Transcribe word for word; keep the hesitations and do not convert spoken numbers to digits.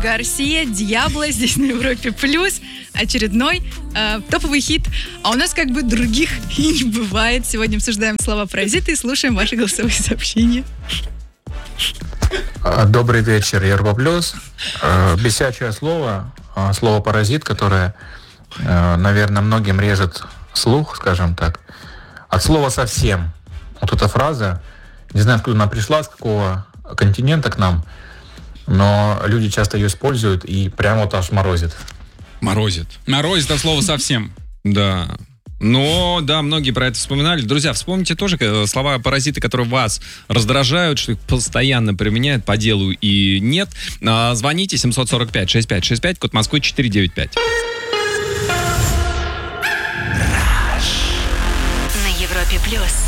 Гарсия, Диабло, здесь на Европе Плюс. Очередной э, топовый хит. А у нас как бы других и не бывает. Сегодня обсуждаем слова-паразиты и слушаем ваши голосовые сообщения. Добрый вечер, Европа Плюс. Бесячее слово, слово «паразит», которое, наверное, многим режет слух, скажем так. От слова «совсем». Вот эта фраза, не знаю, откуда она пришла, с какого континента к нам, но люди часто ее используют и прямо вот аж морозит. Морозит. Морозит от слова «совсем». Да. Но, да, многие про это вспоминали. Друзья, вспомните тоже слова паразиты, которые вас раздражают, что их постоянно применяют по делу и нет. Звоните семь сорок пять шестьдесят пять шестьдесят пять, код Москвы четыре девять пять. На Европе Плюс.